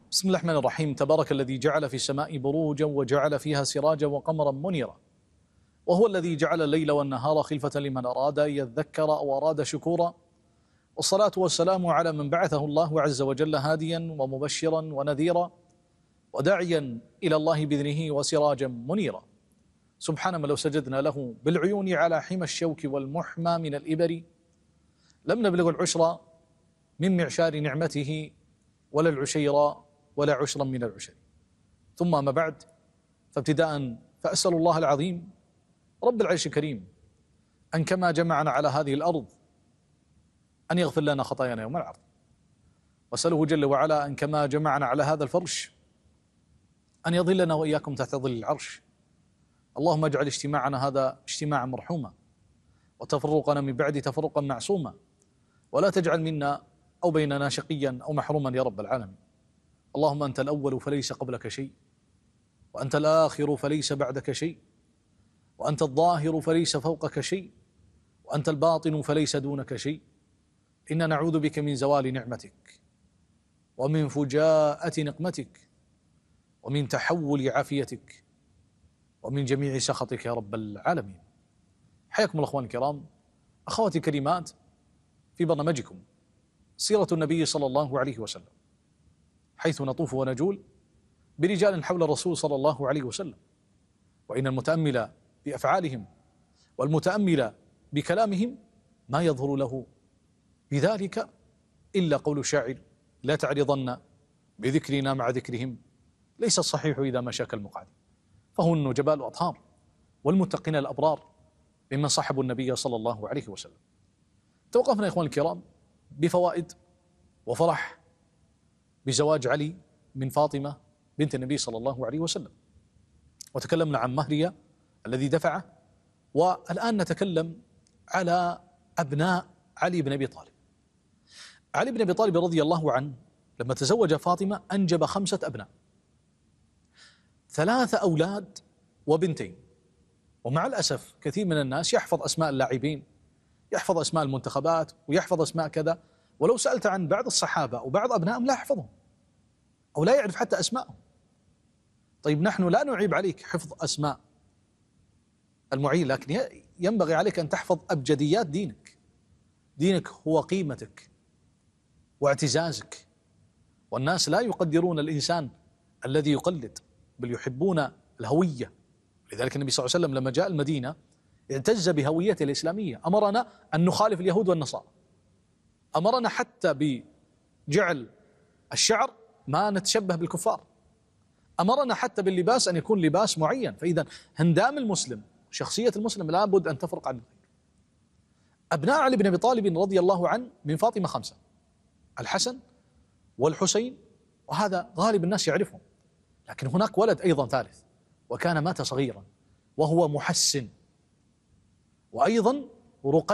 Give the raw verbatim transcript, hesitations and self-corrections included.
بسم الله الرحمن الرحيم. تبارك الذي جعل في السماء بروجا وجعل فيها سراجا وقمرا منيرا، وهو الذي جعل الليل والنهار خلفة لمن أراد أن يذكر أو أراد شكورا، والصلاة والسلام على من بعثه الله عز وجل هاديا ومبشرا ونذيرا وداعيا إلى الله بإذنه وسراجا منيرا. سبحان من لو سجدنا له بالعيون على حمى الشوك والمحمى من الإبر لم نبلغ العشر من معشار نعمته ولا العشير ولا عشرا من العشر. ثم ما بعد، فابتداء فأسأل الله العظيم رب العرش الكريم أن كما جمعنا على هذه الأرض أن يغفر لنا خطايانا يوم العرض، وأسأله جل وعلا أن كما جمعنا على هذا الفرش أن يظلنا وإياكم تحت ظل العرش. اللهم اجعل اجتماعنا هذا اجتماعا مرحوما، وتفرقنا من بعد تفرقا معصوما، ولا تجعل منا أو بيننا شقيا أو محروما يا رب العالمين. اللهم أنت الأول فليس قبلك شيء، وأنت الآخر فليس بعدك شيء، وأنت الظاهر فليس فوقك شيء، وأنت الباطن فليس دونك شيء. إنا نعوذ بك من زوال نعمتك، ومن فجاءة نقمتك، ومن تحول عافيتك، ومن جميع سخطك يا رب العالمين. حياكم الله أخواني الكرام، أخواتي الكريمات، في برنامجكم سيرة النبي صلى الله عليه وسلم، حيث نطوف ونجول برجال حول الرسول صلى الله عليه وسلم. وإن المتأمل بأفعالهم والمتأمل بكلامهم ما يظهر له بذلك إلا قول الشاعر: لا تعرضن بذكرنا مع ذكرهم، ليس الصحيح إذا مشاك المقعد. فهو النجباء الأطهار والمتقين الأبرار ممن صحبوا النبي صلى الله عليه وسلم. توقفنا يا إخوان الكرام بفوائد وفرح بزواج علي من فاطمة بنت النبي صلى الله عليه وسلم، وتكلمنا عن مهرها الذي دفعه، والآن نتكلم على أبناء علي بن أبي طالب. علي بن أبي طالب رضي الله عنه لما تزوج فاطمة أنجب خمسة أبناء، ثلاثة أولاد وبنتين. ومع الأسف كثير من الناس يحفظ أسماء اللاعبين، يحفظ أسماء المنتخبات، ويحفظ أسماء كذا، ولو سألت عن بعض الصحابة وبعض أبنائهم لا يحفظهم أو لا يعرف حتى أسماءهم. طيب نحن لا نعيب عليك حفظ أسماء المعين، لكن ينبغي عليك أن تحفظ أبجديات دينك. دينك هو قيمتك واعتزازك، والناس لا يقدرون الإنسان الذي يقلد، بل يحبون الهوية. لذلك النبي صلى الله عليه وسلم لما جاء المدينة اعتز بهويته الإسلامية، أمرنا أن نخالف اليهود والنصارى، أمرنا حتى بجعل الشعر ما نتشبه بالكفار، أمرنا حتى باللباس أن يكون لباس معين. فإذا هندام المسلم، شخصية المسلم لابد أن تفرق عن الغير. أبناء علي بن أبي طالب رضي الله عنه من فاطمة خمسة: الحسن والحسين، وهذا غالب الناس يعرفهم، لكن هناك ولد أيضا ثالث وكان مات صغيرا وهو محسن، وأيضا رقية